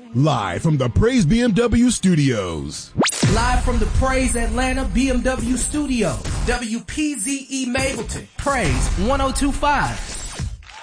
Live from the Praise BMW studios. Live from the Praise Atlanta BMW studio. WPZE Mableton. Praise 1025.